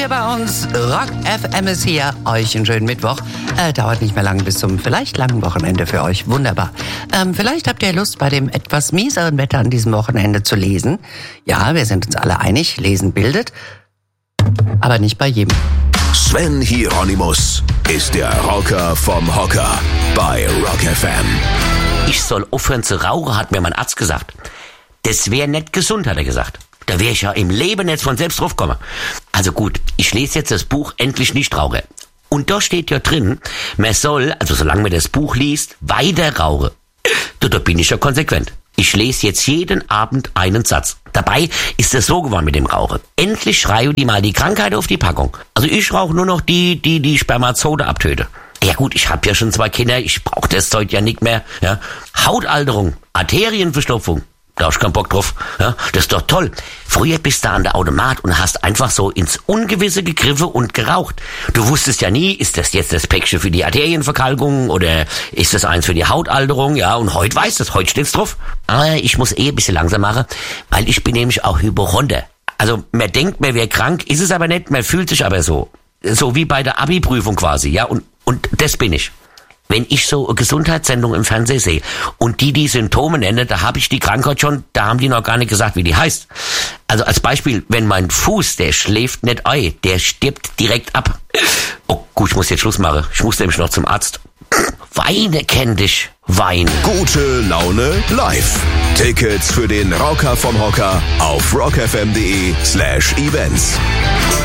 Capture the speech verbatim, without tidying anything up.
hier bei uns. Rock F M ist hier. Euch einen schönen Mittwoch. Äh, dauert nicht mehr lang bis zum vielleicht langen Wochenende für euch. Wunderbar. Ähm, vielleicht habt ihr Lust, bei dem etwas mieseren Wetter an diesem Wochenende zu lesen. Ja, wir sind uns alle einig. Lesen bildet. Aber nicht bei jedem. Sven Hieronymus ist der Rocker vom Hocker bei Rock F M. Ich soll aufhören zu rauchen, hat mir mein Arzt gesagt. Das wäre nicht gesund, hat er gesagt. Da wäre ich ja im Leben nicht von selbst draufgekommen. Also gut, ich lese jetzt das Buch Endlich nicht rauchen. Und da steht ja drin, man soll, also solange man das Buch liest, weiter rauchen. Da, da bin ich ja konsequent. Ich lese jetzt jeden Abend einen Satz. Dabei ist es so geworden mit dem Rauchen. Endlich schreien die mal die Krankheit auf die Packung. Also ich rauche nur noch die, die die Spermazode abtöten. Ja gut, ich habe ja schon zwei Kinder, ich brauche das Zeug ja nicht mehr. Ja. Hautalterung, Arterienverstopfung, da hab ich keinen Bock drauf. Ja. Das ist doch toll. Früher bist du an der Automat und hast einfach so ins Ungewisse gegriffen und geraucht. Du wusstest ja nie, ist das jetzt das Päckchen für die Arterienverkalkung oder ist das eins für die Hautalterung? Ja, und heute weißt du es, heute steht's drauf. Aber ich muss eh ein bisschen langsam machen, weil ich bin nämlich auch Hypochonder. Also man denkt, man wäre krank, ist es aber nicht, man fühlt sich aber so. So wie bei der Abi-Prüfung quasi, ja, und Und das bin ich. Wenn ich so eine Gesundheitssendung im Fernsehen sehe und die die Symptome nennen, da habe ich die Krankheit schon, da haben die noch gar nicht gesagt, wie die heißt. Also als Beispiel, wenn mein Fuß, der schläft nicht ein, der stirbt direkt ab. Oh gut, ich muss jetzt Schluss machen. Ich muss nämlich noch zum Arzt. Weine kenn dich, Wein. Gute Laune live. Tickets für den Rocker vom Hocker auf rockfm.de slash events.